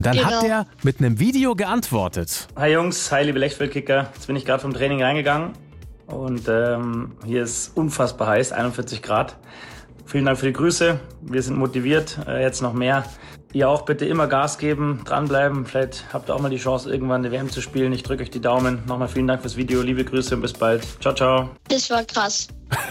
Dann hat er mit einem Video geantwortet. Hi Jungs, hi liebe Lechfeldkicker. Jetzt bin ich gerade vom Training reingegangen und hier ist unfassbar heiß, 41 Grad. Vielen Dank für die Grüße, wir sind motiviert, jetzt noch mehr. Ihr auch bitte immer Gas geben, dranbleiben. Vielleicht habt ihr auch mal die Chance, irgendwann eine WM zu spielen. Ich drücke euch die Daumen. Nochmal vielen Dank fürs Video, liebe Grüße und bis bald. Ciao, ciao. Das war krass.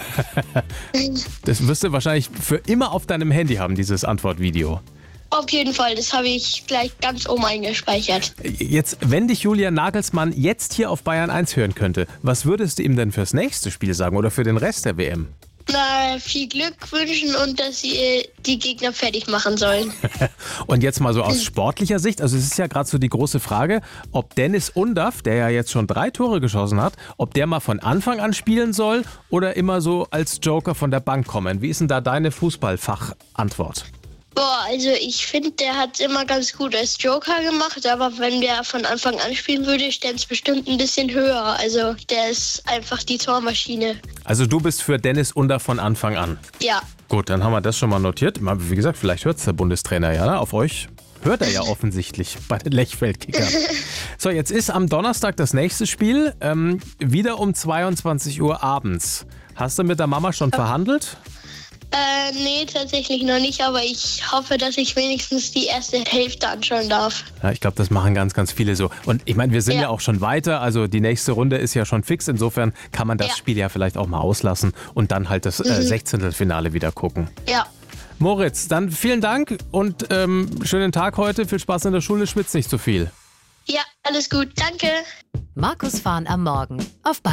Das wirst du wahrscheinlich für immer auf deinem Handy haben, dieses Antwortvideo. Auf jeden Fall, das habe ich gleich ganz oben eingespeichert. Jetzt, wenn dich Julian Nagelsmann jetzt hier auf Bayern 1 hören könnte, was würdest du ihm denn fürs nächste Spiel sagen oder für den Rest der WM? Na, viel Glück wünschen und dass sie die Gegner fertig machen sollen. Und jetzt mal so aus sportlicher Sicht, also es ist ja gerade so die große Frage, ob Dennis Undaff, der ja jetzt schon 3 Tore geschossen hat, ob der mal von Anfang an spielen soll oder immer so als Joker von der Bank kommen. Wie ist denn da deine Fußballfachantwort? Boah, also ich finde, der hat es immer ganz gut als Joker gemacht, aber wenn der von Anfang an spielen würde, ständ es bestimmt ein bisschen höher. Also der ist einfach die Tormaschine. Also du bist für Dennis Undaff von Anfang an? Ja. Gut, dann haben wir das schon mal notiert. Wie gesagt, vielleicht hört es der Bundestrainer ja, ne? Auf euch hört er ja offensichtlich bei den Lechfeldkickern. So, jetzt ist am Donnerstag das nächste Spiel, wieder um 22 Uhr abends. Hast du mit der Mama schon verhandelt? Nee, tatsächlich noch nicht, aber ich hoffe, dass ich wenigstens die erste Hälfte anschauen darf. Ja, ich glaube, das machen ganz, ganz viele so. Und ich meine, wir sind ja auch schon weiter, also die nächste Runde ist ja schon fix. Insofern kann man das Spiel ja vielleicht auch mal auslassen und dann halt das 16. wieder gucken. Ja. Moritz, dann vielen Dank und schönen Tag heute. Viel Spaß in der Schule, schwitzt nicht zu viel. Ja, alles gut, danke. Markus Fahn am Morgen auf Bayern.